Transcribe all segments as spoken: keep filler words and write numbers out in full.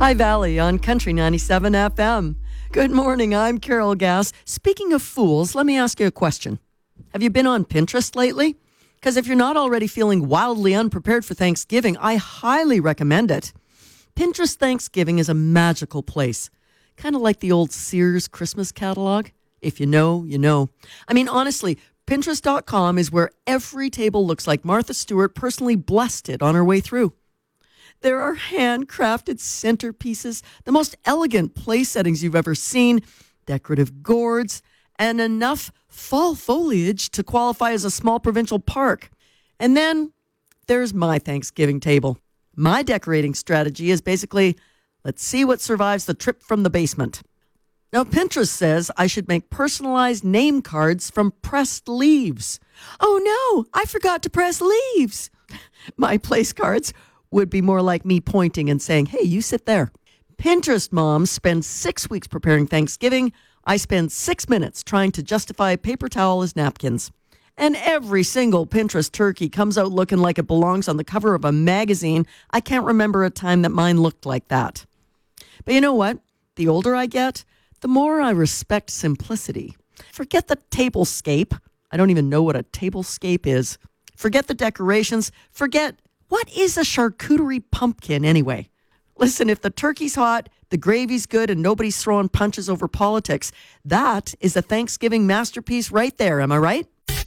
High Valley on Country ninety-seven F M. Good morning, I'm Carol Gass. Speaking of fools, let me ask you a question. Have you been on Pinterest lately? Because if you're not already feeling wildly unprepared for Thanksgiving, I highly recommend it. Pinterest Thanksgiving is a magical place. Kind of like the old Sears Christmas catalog. If you know, you know. I mean, honestly, Pinterest dot com is where every table looks like Martha Stewart personally blessed it on her way through. There are handcrafted centerpieces, the most elegant place settings you've ever seen, decorative gourds, and enough fall foliage to qualify as a small provincial park. And then there's my Thanksgiving table. My decorating strategy is basically, let's see what survives the trip from the basement. Now, Pinterest says I should make personalized name cards from pressed leaves. Oh no, I forgot to press leaves. My place cards would be more like me pointing and saying, hey, you sit there. Pinterest moms spend six weeks preparing Thanksgiving. I spend six minutes trying to justify paper towel as napkins. And every single Pinterest turkey comes out looking like it belongs on the cover of a magazine. I can't remember a time that mine looked like that. But you know what? The older I get, the more I respect simplicity. Forget the tablescape. I don't even know what a tablescape is. Forget the decorations. Forget, what is a charcuterie pumpkin anyway? Listen, if the turkey's hot, the gravy's good, and nobody's throwing punches over politics, that is a Thanksgiving masterpiece right there. Am I right?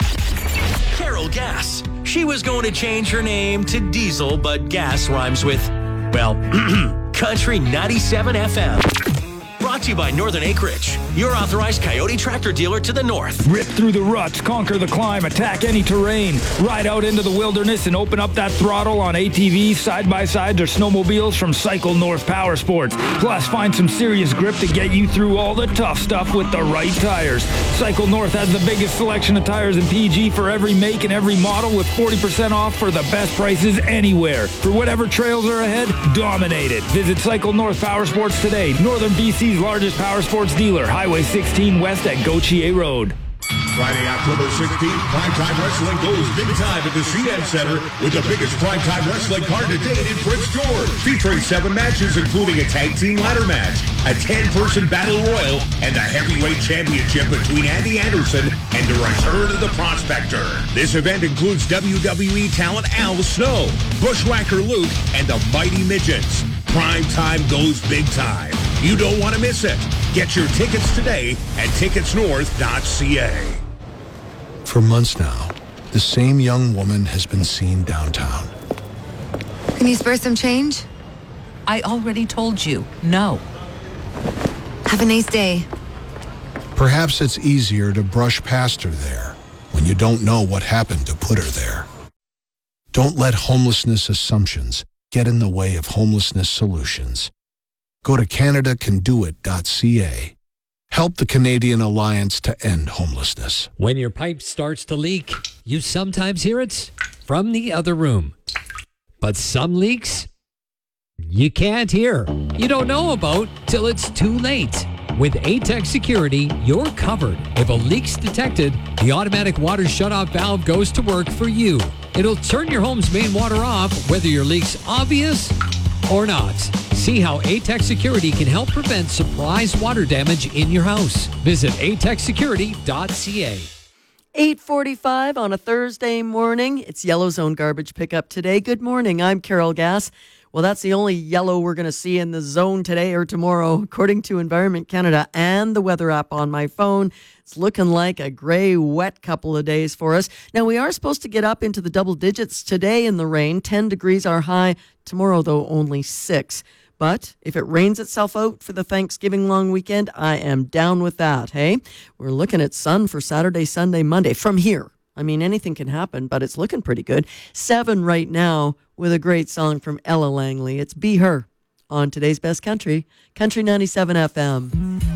Carol Gass. She was going to change her name to Diesel, but gas rhymes with, well, Country ninety-seven F M. Brought to you by Northern Acreage, your authorized Coyote tractor dealer to the north. Rip through the ruts, conquer the climb, attack any terrain. Ride out into the wilderness and open up that throttle on A T Vs, side-by-sides, or snowmobiles from Cycle North Power Sports. Plus, find some serious grip to get you through all the tough stuff with the right tires. Cycle North has the biggest selection of tires in P G for every make and every model, with forty percent off for the best prices anywhere. For whatever trails are ahead, dominate it. Visit Cycle North Power Sports today. Northern B C's largest power sports dealer, Highway sixteen West at Gautier Road. Friday, October sixteenth, Primetime Wrestling goes big time at the C N Center with the biggest Primetime Wrestling card to date in Prince George. Featuring seven matches, including a tag team ladder match, a ten-person battle royal, and a heavyweight championship between Andy Anderson and the return of the Prospector. This event includes W W E talent Al Snow, Bushwhacker Luke, and the Mighty Midgets. Primetime goes big time. You don't want to miss it. Get your tickets today at tickets north dot c a. For months now, the same young woman has been seen downtown. Can you spare some change? I already told you, no. Have a nice day. Perhaps it's easier to brush past her there when you don't know what happened to put her there. Don't let homelessness assumptions get in the way of homelessness solutions. Go to canada can do it dot c a. Help the Canadian Alliance to End Homelessness. When your pipe starts to leak, you sometimes hear it from the other room. But some leaks, you can't hear. You don't know about till it's too late. With A-Tech Security, you're covered. If a leak's detected, the automatic water shutoff valve goes to work for you. It'll turn your home's main water off, whether your leak's obvious or not. See how A-Tech Security can help prevent surprise water damage in your house. Visit a tech security dot c a. eight forty-five on a Thursday morning. It's Yellow Zone garbage pickup today. Good morning. I'm Carol Gass. Well, that's the only yellow we're going to see in the zone today or tomorrow, according to Environment Canada and the weather app on my phone. It's looking like a gray, wet couple of days for us. Now, we are supposed to get up into the double digits today in the rain. ten degrees are high. Tomorrow, though, only six. But if it rains itself out for the Thanksgiving long weekend, I am down with that, hey? We're looking at sun for Saturday, Sunday, Monday from here. I mean, anything can happen, but it's looking pretty good. Seven right now with a great song from Ella Langley. It's Be Her on today's Best Country, Country ninety-seven F M.